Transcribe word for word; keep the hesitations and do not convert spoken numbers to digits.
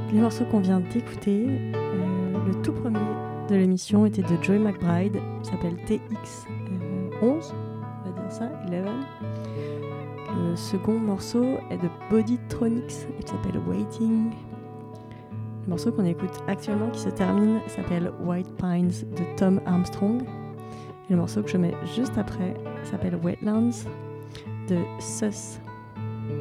les morceaux qu'on vient d'écouter, euh, le tout premier de l'émission était de Joey McBride, qui s'appelle T X onze, on va dire ça, onze. Le second morceau est de Bodytronics, et qui s'appelle Waiting. Le morceau qu'on écoute actuellement, qui se termine, s'appelle White Pines de Tom Armstrong. Et le morceau que je mets juste après s'appelle Wetlands de Sus.